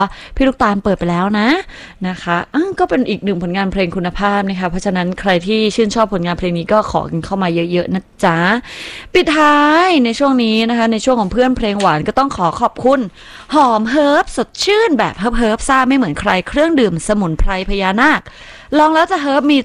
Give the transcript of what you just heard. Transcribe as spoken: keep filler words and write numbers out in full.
พี่ลูกตาลเปิดไปแล้วนะนะคะก็เป็นอีกหนึ่งผลงานเพลงคุณภาพนะคะเพราะฉะนั้นใครที่ชื่นชอบผลงานเพลงนี้ก็ขอกันเข้ามาเยอะๆนะจ๊ะปิดท้ายในช่วงนี้นะคะในช่วงของเพื่อนเพลงหวานก็ต้องขอขอบคุณหอมเฮิร์บสดชื่นแบบเฮิร์บเฮิร์บซ่าไม่เหมือนใครเครื่องดื่มสมุนไพรพญานาคลองแล้วจะเฮิร์บมี